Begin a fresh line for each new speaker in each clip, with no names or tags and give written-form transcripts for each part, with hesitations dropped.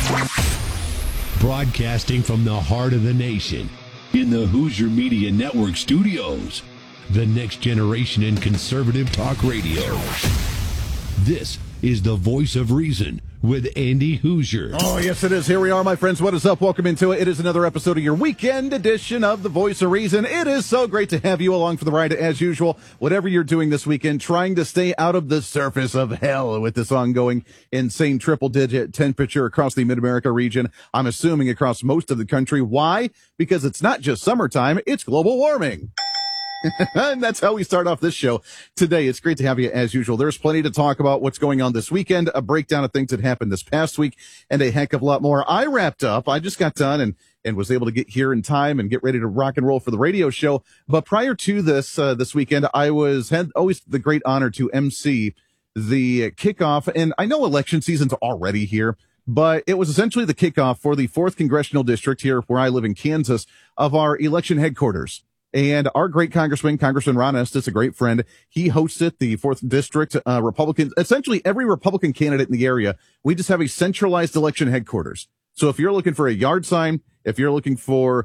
Broadcasting from the heart of the nation, in the Hoosier Media Network studios, the next generation in conservative talk radio. This is the Voice of Reason with Andy Hoosier.
Oh, yes, it is. Here we are, my friends. What is up? Welcome into it. It is another episode of your weekend edition of the Voice of Reason. It is so great to have you along for the ride, as usual. Whatever you're doing this weekend, trying to stay out of the surface of hell with this ongoing insane triple-digit temperature across the Mid-America region. I'm assuming across most of the country. Why? Because it's not just summertime, it's global warming. And that's how we start off this show today. It's great to have you as usual. There's plenty to talk about what's going on this weekend, a breakdown of things that happened this past week, and a heck of a lot more. I wrapped up. I just got done and was able to get here in time and get ready to rock and roll for the radio show. But prior to this weekend, I had always the great honor to MC the kickoff. And I know election season's already here, but it was essentially the kickoff for the 4th Congressional District here where I live in Kansas of our election headquarters. And our great Congressman Ron Estes, a great friend, he hosted the 4th District, Republicans, essentially every Republican candidate in the area. We just have a centralized election headquarters. So if you're looking for a yard sign, if you're looking for,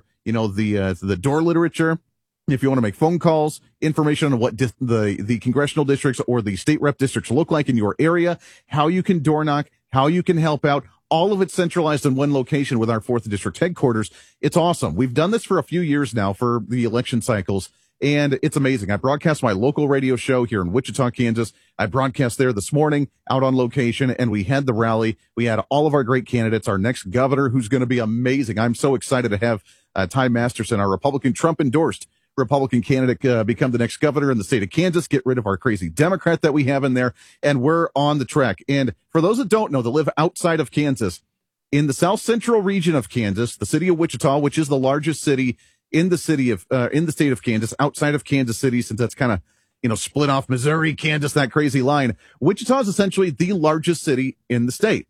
the door literature, if you want to make phone calls, information on what the congressional districts or the state rep districts look like in your area, how you can door knock, how you can help out, all of it centralized in one location with our 4th District headquarters. It's awesome. We've done this for a few years now for the election cycles, and it's amazing. I broadcast my local radio show here in Wichita, Kansas. I broadcast there this morning out on location, and we had the rally. We had all of our great candidates, our next governor, who's going to be amazing. I'm so excited to have Ty Masterson, our Republican Trump-endorsed Republican candidate, become the next governor in the state of Kansas, get rid of our crazy Democrat that we have in there, and we're on the track. And for those that don't know, that live outside of Kansas, in the south central region of Kansas, the city of Wichita, which is the largest city in the state of Kansas, outside of Kansas City, since that's kind of, split off Missouri, Kansas, that crazy line. Wichita is essentially the largest city in the state.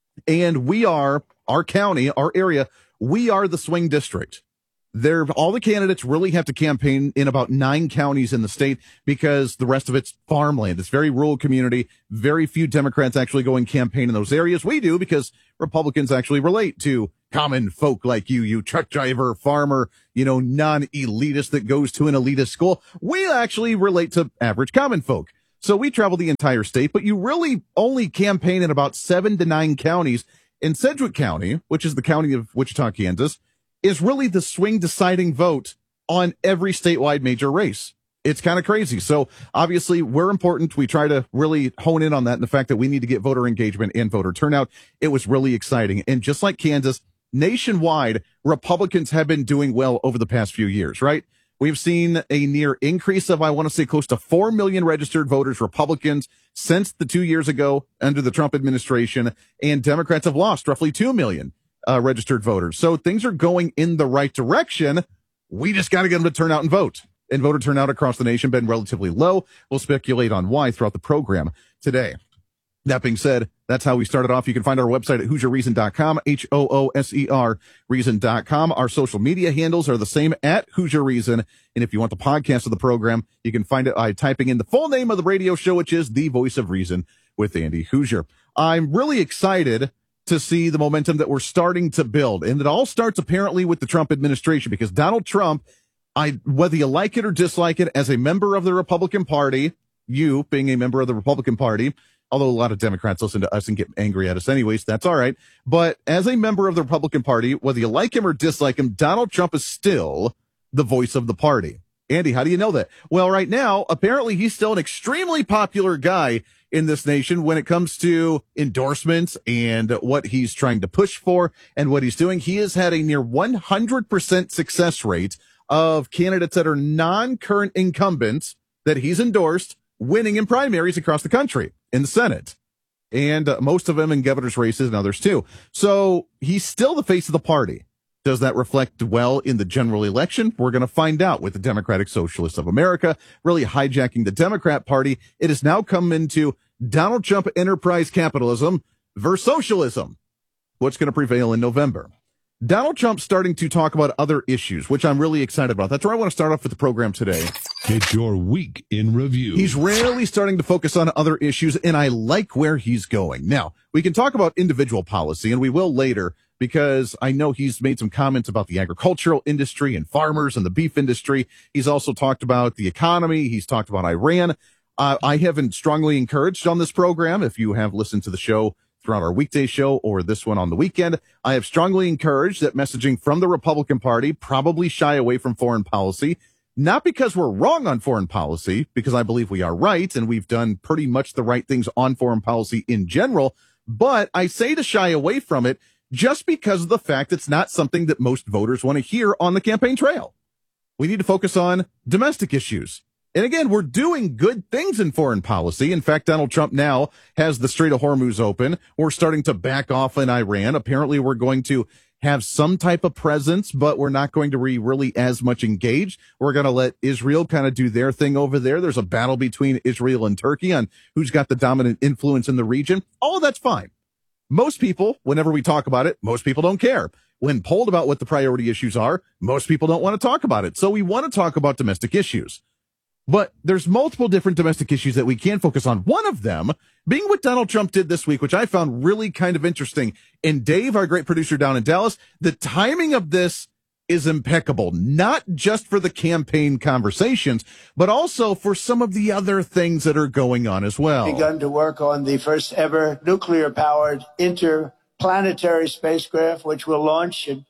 And we are, our county, our area, we are the swing district. All the candidates really have to campaign in about 9 counties in the state because the rest of it's farmland. It's very rural community. Very few Democrats actually go and campaign in those areas. We do because Republicans actually relate to common folk like you truck driver, farmer, non-elitist that goes to an elitist school. We actually relate to average common folk. So we travel the entire state, but you really only campaign in about 7 to 9 counties. In Sedgwick County, which is the county of Wichita, Kansas, is really the swing deciding vote on every statewide major race. It's kind of crazy. So obviously we're important. We try to really hone in on that and the fact that we need to get voter engagement and voter turnout. It was really exciting. And just like Kansas, nationwide, Republicans have been doing well over the past few years, right? We've seen a near increase of, I want to say, close to 4 million registered voters, Republicans, since the 2 years ago under the Trump administration, and Democrats have lost roughly 2 million. Registered voters. So things are going in the right direction. We just got to get them to turn out and vote. And voter turnout across the nation been relatively low. We'll speculate on why throughout the program today. That being said, that's how we started off. You can find our website at HoosierReason.com, HOOSER Reason.com. Our social media handles are the same at Hoosier Reason. And if you want the podcast of the program, you can find it by typing in the full name of the radio show, which is The Voice of Reason with Andy Hoosier. I'm really excited to see the momentum that we're starting to build. And it all starts apparently with the Trump administration, because Donald Trump, whether you like it or dislike it, as a member of the Republican Party, you being a member of the Republican Party, although a lot of Democrats listen to us and get angry at us anyways, that's all right. But as a member of the Republican Party, whether you like him or dislike him, Donald Trump is still the voice of the party. Andy, how do you know that? Well, right now, apparently he's still an extremely popular guy in this nation when it comes to endorsements and what he's trying to push for and what he's doing. He has had a near 100% success rate of candidates that are non-current incumbents that he's endorsed winning in primaries across the country in the Senate. And most of them in governor's races and others too. So he's still the face of the party. Does that reflect well in the general election? We're going to find out with the Democratic Socialists of America really hijacking the Democrat Party. It has now come into Donald Trump enterprise capitalism versus socialism. What's going to prevail in November? Donald Trump's starting to talk about other issues, which I'm really excited about. That's where I want to start off with the program today.
It's your week in review.
He's rarely starting to focus on other issues, and I like where he's going. Now, we can talk about individual policy, and we will later, because I know he's made some comments about the agricultural industry and farmers and the beef industry. He's also talked about the economy. He's talked about Iran. I haven't strongly encouraged on this program, if you have listened to the show throughout our weekday show or this one on the weekend, I have strongly encouraged that messaging from the Republican Party probably shy away from foreign policy. Not because we're wrong on foreign policy, because I believe we are right, and we've done pretty much the right things on foreign policy in general, but I say to shy away from it just because of the fact it's not something that most voters want to hear on the campaign trail. We need to focus on domestic issues. And again, we're doing good things in foreign policy. In fact, Donald Trump now has the Strait of Hormuz open. We're starting to back off in Iran. Apparently, we're going to have some type of presence, but we're not going to be really as much engaged. We're going to let Israel kind of do their thing over there. There's a battle between Israel and Turkey on who's got the dominant influence in the region. All of that's fine. Most people, whenever we talk about it, most people don't care. When polled about what the priority issues are, most people don't want to talk about it. So we want to talk about domestic issues. But there's multiple different domestic issues that we can focus on. One of them being what Donald Trump did this week, which I found really kind of interesting. And Dave, our great producer down in Dallas, the timing of this is impeccable, not just for the campaign conversations, but also for some of the other things that are going on as well.
Begun to work on the first ever nuclear-powered interplanetary spacecraft, which will launch in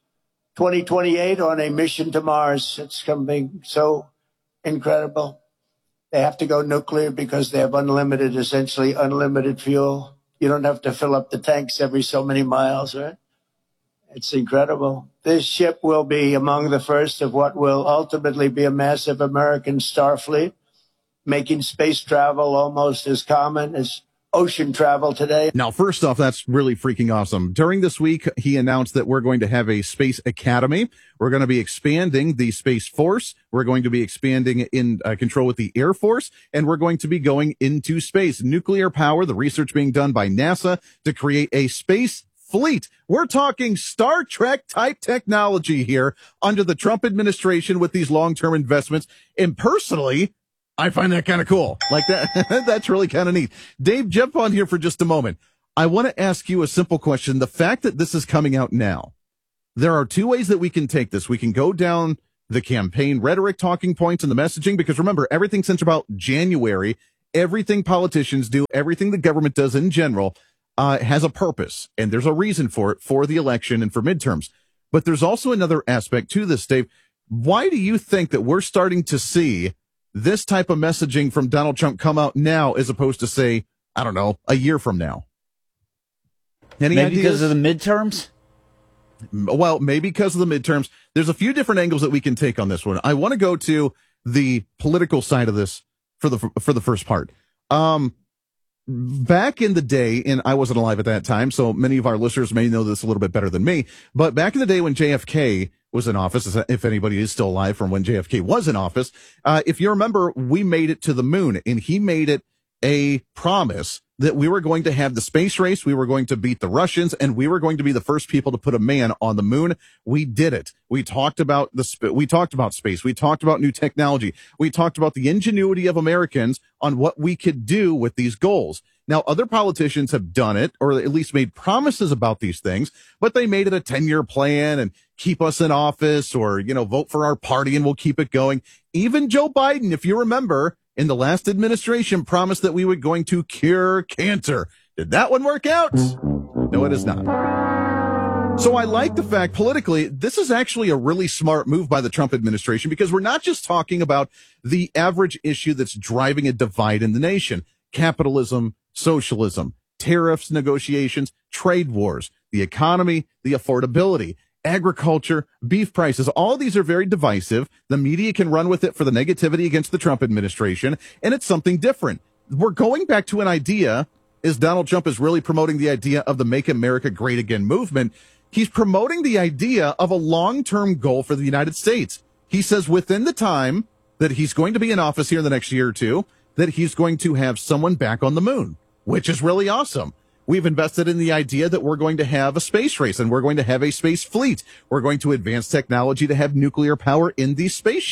2028 on a mission to Mars. It's something so incredible. They have to go nuclear because they have essentially unlimited fuel. You don't have to fill up the tanks every so many miles, right? It's incredible. This ship will be among the first of what will ultimately be a massive American star fleet, making space travel almost as common as ocean travel today.
Now, first off, that's really freaking awesome. During this week, he announced that we're going to have a space academy. We're going to be expanding the Space Force. We're going to be expanding in control with the Air Force, and we're going to be going into space. Nuclear power, the research being done by NASA to create a space fleet. We're talking Star Trek type technology here under the Trump administration with these long-term investments. And personally, I find that kind of cool. Like that, that's really kind of neat. Dave, jump on here for just a moment. I want to ask you a simple question. The fact that this is coming out now, there are two ways that we can take this. We can go down the campaign rhetoric, talking points, and the messaging, because remember, everything since about January, everything politicians do, everything the government does in general, has a purpose, and there's a reason for it, for the election and for midterms. But there's also another aspect to this, Dave. Why do you think that we're starting to see this type of messaging from Donald Trump come out now as opposed to, say, I don't know, a year from now? Any
maybe
ideas?
Because of the midterms?
Well, maybe because of the midterms. There's a few different angles that we can take on this one. I want to go to the political side of this for the first part. Back in the day, and I wasn't alive at that time, so many of our listeners may know this a little bit better than me, but back in the day when JFK was in office, if anybody is still alive from when JFK was in office, if you remember, we made it to the moon, and he made it a promise that we were going to have the space race, we were going to beat the Russians, and we were going to be the first people to put a man on the moon. We did it. We talked about space. We talked about new technology. We talked about the ingenuity of Americans on what we could do with these goals. Now, other politicians have done it, or at least made promises about these things, but they made it a 10-year plan and keep us in office, or, vote for our party and we'll keep it going. Even Joe Biden, if you remember, in the last administration, promised that we were going to cure cancer. Did that one work out? No, it is not. So I like the fact politically, this is actually a really smart move by the Trump administration, because we're not just talking about the average issue that's driving a divide in the nation. Capitalism, socialism, tariffs, negotiations, trade wars, the economy, the affordability, agriculture, beef prices. All these are very divisive. The media can run with it for the negativity against the Trump administration, and it's something different. We're going back to an idea, as Donald Trump is really promoting the idea of the Make America Great Again movement. He's promoting the idea of a long-term goal for the United States. He says within the time that he's going to be in office here in the next year or two, that he's going to have someone back on the moon, which is really awesome. We've invested in the idea that we're going to have a space race and we're going to have a space fleet. We're going to advance technology to have nuclear power in these spaceships.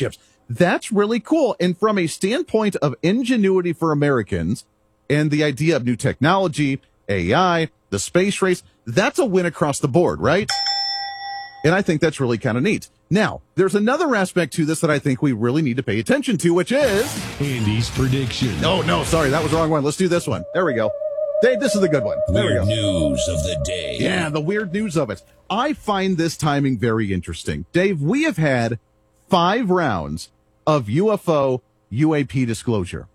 That's really cool. And from a standpoint of ingenuity for Americans and the idea of new technology, AI, the space race, that's a win across the board, right? And I think that's really kind of neat. Now, there's another aspect to this that I think we really need to pay attention to, which is
Andy's prediction.
Oh, no, sorry, that was the wrong one. Let's do this one. There we go. Dave, this is the good one. There we go.
Weird news of the day.
Yeah, the weird news of it. I find this timing very interesting. Dave, we have had 5 rounds of UFO UAP disclosure,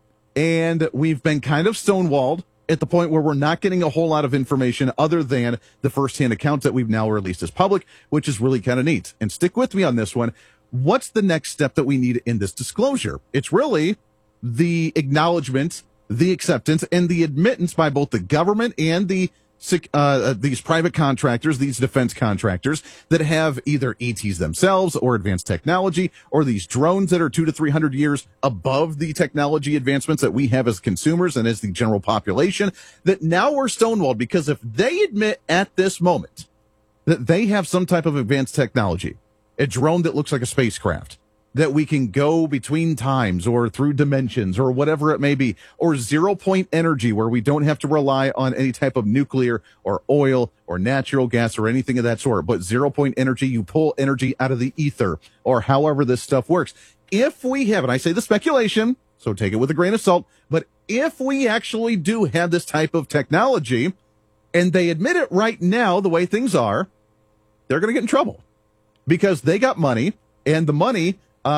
and we've been kind of stonewalled at the point where we're not getting a whole lot of information other than the firsthand accounts that we've now released as public, which is really kind of neat. And stick with me on this one. What's the next step that we need in this disclosure? It's really the acknowledgement, the acceptance, and the admittance by both the government and these private contractors, these defense contractors that have either ETs themselves or advanced technology, or these drones that are 200 to 300 years above the technology advancements that we have as consumers and as the general population, that now we're stonewalled because if they admit at this moment that they have some type of advanced technology, a drone that looks like a spacecraft, that we can go between times or through dimensions or whatever it may be, or 0 point energy where we don't have to rely on any type of nuclear or oil or natural gas or anything of that sort, but 0 point energy, you pull energy out of the ether or however this stuff works. If we have, and I say the speculation, so take it with a grain of salt, but if we actually do have this type of technology and they admit it right now, the way things are, they're going to get in trouble because they got money, and the money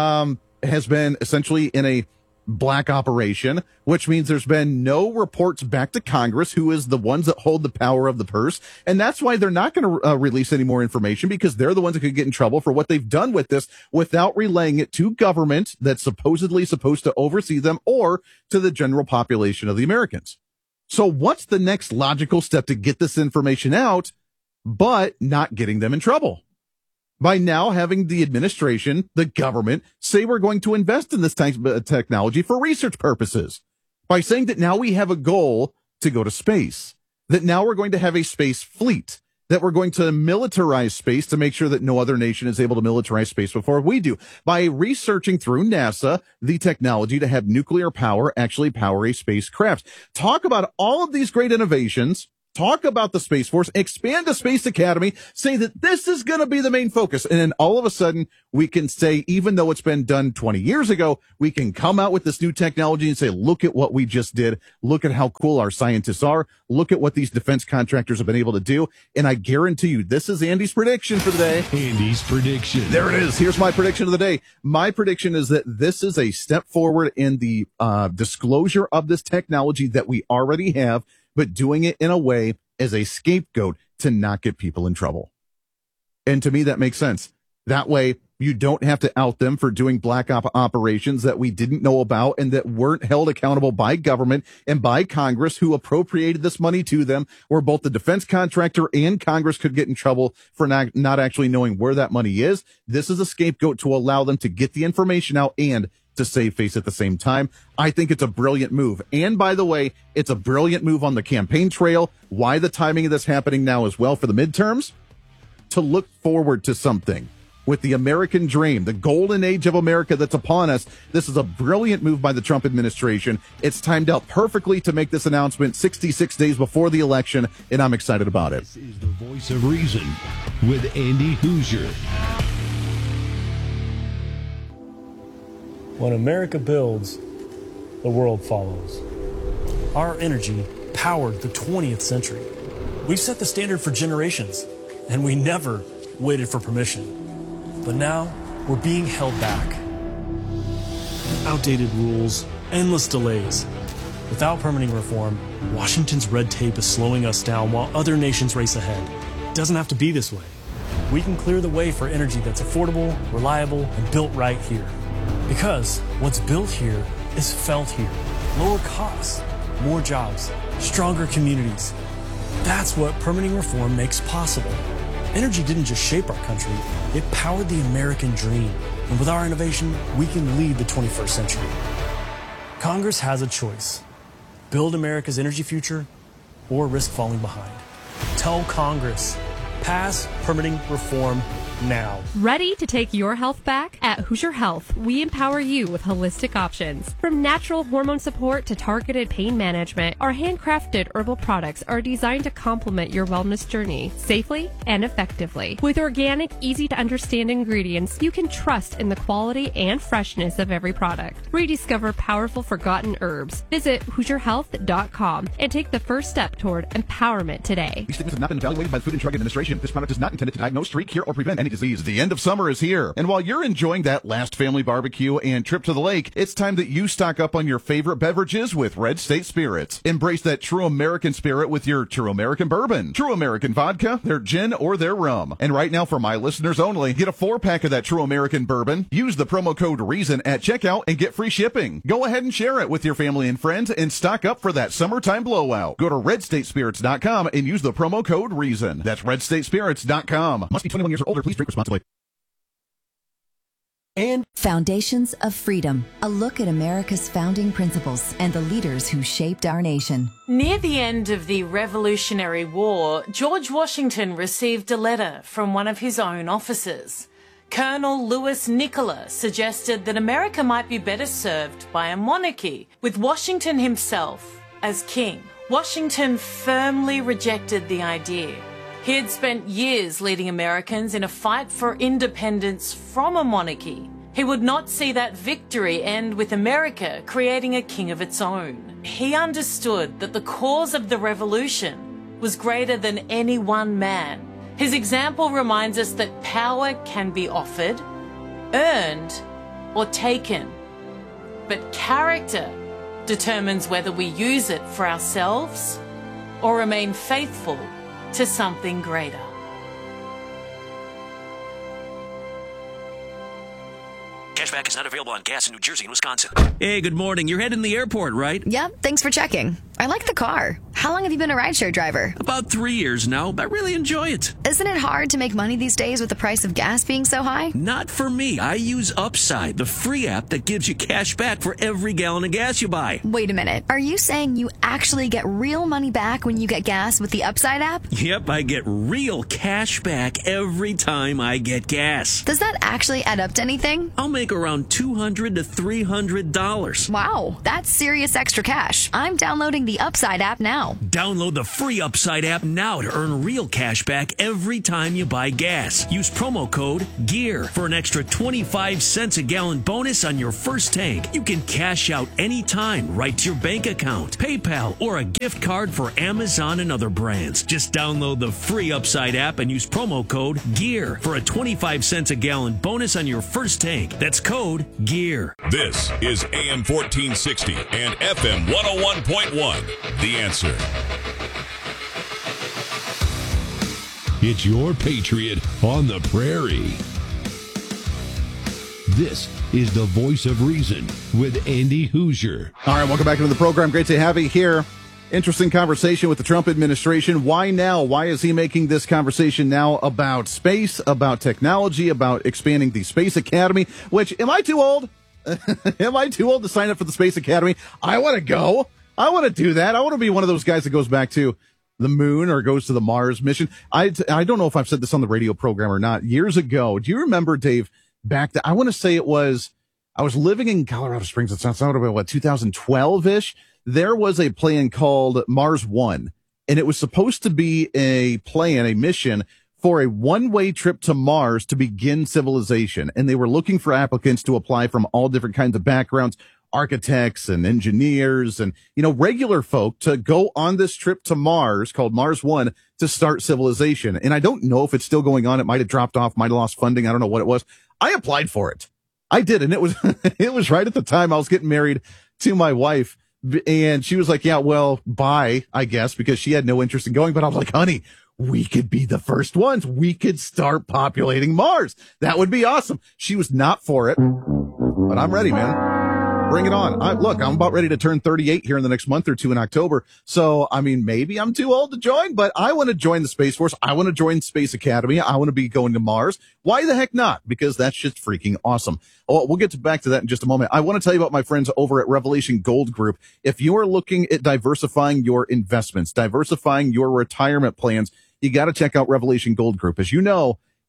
has been essentially in a black operation, which means there's been no reports back to Congress, who is the ones that hold the power of the purse. And that's why they're not going to release any more information, because they're the ones that could get in trouble for what they've done with this without relaying it to government that's supposedly supposed to oversee them or to the general population of the Americans. So what's the next logical step to get this information out, but not getting them in trouble? By now having the administration, the government, say we're going to invest in this type of technology for research purposes. By saying that now we have a goal to go to space, that now we're going to have a space fleet, that we're going to militarize space to make sure that no other nation is able to militarize space before we do. By researching through NASA the technology to have nuclear power actually power a spacecraft. Talk about all of these great innovations. Talk about the Space Force, expand the Space Academy, say that this is going to be the main focus. And then all of a sudden we can say, even though it's been done 20 years ago, we can come out with this new technology and say, look at what we just did. Look at how cool our scientists are. Look at what these defense contractors have been able to do. And I guarantee you, this is Andy's prediction for the day.
Andy's prediction.
There it is. Here's my prediction of the day. My prediction is that this is a step forward in the disclosure of this technology that we already have, but doing it in a way as a scapegoat to not get people in trouble. And to me, that makes sense. That way, you don't have to out them for doing black operations that we didn't know about and that weren't held accountable by government and by Congress, who appropriated this money to them, where both the defense contractor and Congress could get in trouble for not actually knowing where that money is. This is a scapegoat to allow them to get the information out and to save face at the same time. I think it's a brilliant move. And by the way, it's a brilliant move on the campaign trail. Why the timing of this happening now as well for the midterms? To look forward to something. With the American dream, the golden age of America that's upon us, this is a brilliant move by the Trump administration. It's timed out perfectly to make this announcement 66 days before the election, and I'm excited about it.
This is the Voice of Reason with Andy Hoosier.
When America builds, the world follows. Our energy powered the 20th century. We've set the standard for generations, and we never waited for permission. But now, we're being held back. Outdated rules, endless delays. Without permitting reform, Washington's red tape is slowing us down while other nations race ahead. It doesn't have to be this way. We can clear the way for energy that's affordable, reliable, and built right here. Because what's built here is felt here. Lower costs, more jobs, stronger communities. That's what permitting reform makes possible. Energy didn't just shape our country, it powered the American dream. And with our innovation, we can lead the 21st century. Congress has a choice. Build America's energy future or risk falling behind. Tell Congress, pass permitting reform now.
Ready to take your health back? At Hoosier Health, we empower you with holistic options. From natural hormone support to targeted pain management, our handcrafted herbal products are designed to complement your wellness journey safely and effectively. With organic, easy-to-understand ingredients, you can trust in the quality and freshness of every product. Rediscover powerful forgotten herbs. Visit HoosierHealth.com and take the first step toward empowerment today.
These statements have not been evaluated by the Food and Drug Administration. This product is not intended to diagnose, treat, cure, or prevent any disease. The end of summer is here. And while you're enjoying that last family barbecue and trip to the lake, it's time that you stock up on your favorite beverages with Red State Spirits. Embrace that true American spirit with your True American Bourbon, True American Vodka, their gin, or their rum. And right now, for my listeners only, get a 4-pack of that True American Bourbon. Use the promo code REASON at checkout and get free shipping. Go ahead and share it with your family and friends and stock up for that summertime blowout. Go to redstatespirits.com and use the promo code REASON. That's redstatespirits.com. Must be 21 years or older. Please drink responsibly.
And Foundations of Freedom, a look at America's founding principles and the leaders who shaped our nation.
Near the end of the Revolutionary War, George Washington received a letter from one of his own officers. Colonel Louis Nicola suggested that America might be better served by a monarchy, with Washington himself as king. Washington firmly rejected the idea. He had spent years leading Americans in a fight for independence from a monarchy. He would not see that victory end with America creating a king of its own. He understood that the cause of the revolution was greater than any one man. His example reminds us that power can be offered, earned, or taken. But character determines whether we use it for ourselves or remain faithful to something greater.
Cashback is not available on gas in New Jersey and Wisconsin. Hey, good morning. You're heading to the airport, right?
Yep, thanks for checking. I like the car. How long have you been a rideshare driver?
About 3 years now. I really enjoy it.
Isn't it hard to make money these days with the price of gas being so high?
Not for me. I use Upside, the free app that gives you cash back for every gallon of gas you buy.
Wait a minute. Are you saying you actually get real money back when you get gas with the Upside app?
Yep, I get real cash back every time I get gas.
Does that actually add up to anything?
I'll make around $200 to $300.
Wow, that's serious extra cash. I'm downloading the Upside app now.
Download the free Upside app now to earn real cash back every time you buy gas. Use promo code GEAR for an extra 25 cents a gallon bonus on your first tank. You can cash out anytime right to your bank account, PayPal, or a gift card for Amazon and other brands. Just download the free Upside app and use promo code GEAR for a 25 cents a gallon bonus on your first tank. That's code GEAR.
This is AM 1460 and FM 101.1. The Answer.
It's your Patriot on the Prairie. This is the Voice of Reason with Andy Hoosier.
All right, welcome back into the program. Great to have you here. Interesting conversation with the Trump administration. Why now? Why is he making this conversation now about space, about technology, about expanding the Space Academy? Which, am I too old? Am I too old to sign up for the Space Academy? I want to go. I want to do that. I want to be one of those guys that goes back to the moon or goes to the Mars mission. I don't know if I've said this on the radio program or not. Years ago, do you remember, Dave, back I want to say it was, I was living in Colorado Springs. It sounds about, 2012-ish. There was a plan called Mars One, and it was supposed to be a mission for a one-way trip to Mars to begin civilization. And they were looking for applicants to apply from all different kinds of backgrounds, architects and engineers and, regular folk to go on this trip to Mars called Mars One to start civilization. And I don't know if it's still going on. It might have dropped off, might have lost funding. I don't know what it was. I applied for it. I did. And it was, it was right at the time I was getting married to my wife. And she was like, yeah, well, bye, I guess, because she had no interest in going. But I was like, honey, we could be the first ones. We could start populating Mars. That would be awesome. She was not for it, but I'm ready, man. Bring it on. Look, I'm about ready to turn 38 here in the next month or two in October. So, maybe I'm too old to join, but I want to join the Space Force. I want to join Space Academy. I want to be going to Mars. Why the heck not? Because that's just freaking awesome. Oh, we'll get back to that in just a moment. I want to tell you about my friends over at Revelation Gold Group. If you are looking at diversifying your investments, diversifying your retirement plans, you got to check out Revelation Gold Group. As you know,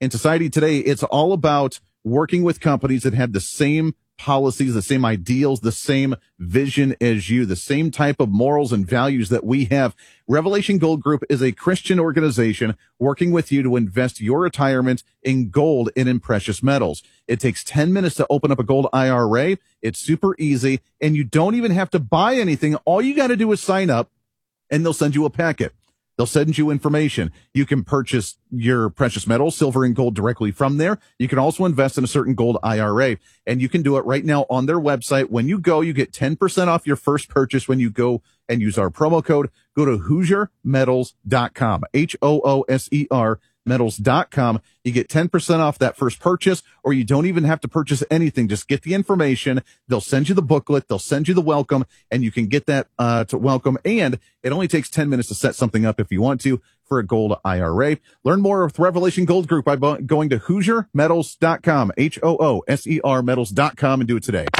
In society today, it's all about working with companies that have the same policies, the same ideals, the same vision as you, the same type of morals and values that we have. Revelation Gold Group is a Christian organization working with you to invest your retirement in gold and in precious metals. It takes 10 minutes to open up a gold IRA. It's super easy, and you don't even have to buy anything. All you got to do is sign up, and they'll send you a packet. They'll send you information. You can purchase your precious metals, silver and gold, directly from there. You can also invest in a certain gold IRA, and you can do it right now on their website. When you go, you get 10% off your first purchase when you go and use our promo code. Go to HoosierMetals.com, HOOSER metals.com. You get 10% off that first purchase, or you don't even have to purchase anything. Just get the information. They'll send you the booklet. They'll send you the welcome, and you can get that to welcome. And it only takes 10 minutes to set something up if you want to for a gold IRA. Learn more with Revelation Gold Group by going to HoosierMetals.com, HOOSER metals.com, and do it today.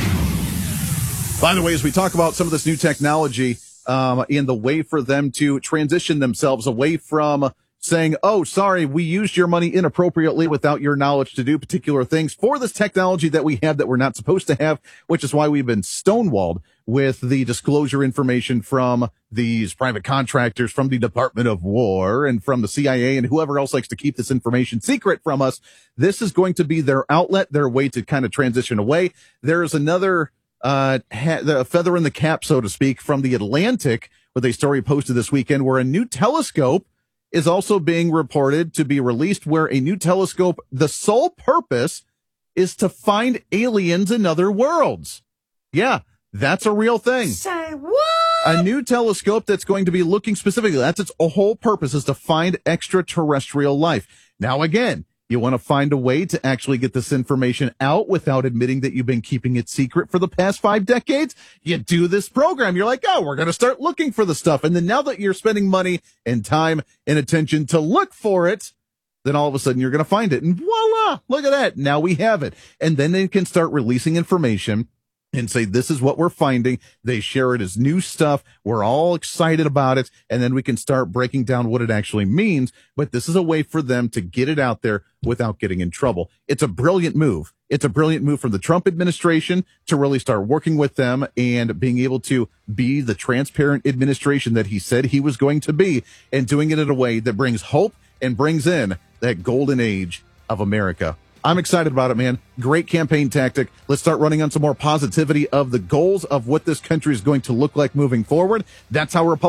By the way, as we talk about some of this new technology and the way for them to transition themselves away from saying, oh, sorry, we used your money inappropriately without your knowledge to do particular things, for this technology that we have that we're not supposed to have, which is why we've been stonewalled with the disclosure information from these private contractors, from the Department of War, and from the CIA, and whoever else likes to keep this information secret from us. This is going to be their outlet, their way to kind of transition away. There's another the feather in the cap, so to speak, from The Atlantic, with a story posted this weekend where a new telescope is also being reported to be released, where a new telescope, the sole purpose is to find aliens in other worlds. Yeah, that's a real thing.
Say what?
A new telescope that's going to be looking specifically, that's its whole purpose, is to find extraterrestrial life. Now, again, you want to find a way to actually get this information out without admitting that you've been keeping it secret for the past 5 decades? You do this program. You're like, oh, we're going to start looking for the stuff. And then now that you're spending money and time and attention to look for it, then all of a sudden you're going to find it. And voila, look at that. Now we have it. And then they can start releasing information and say, this is what we're finding. They share it as new stuff. We're all excited about it. And then we can start breaking down what it actually means. But this is a way for them to get it out there without getting in trouble. It's a brilliant move. It's a brilliant move from the Trump administration to really start working with them and being able to be the transparent administration that he said he was going to be, and doing it in a way that brings hope and brings in that golden age of America. I'm excited about it, man. Great campaign tactic. Let's start running on some more positivity of the goals of what this country is going to look like moving forward. That's how Republicans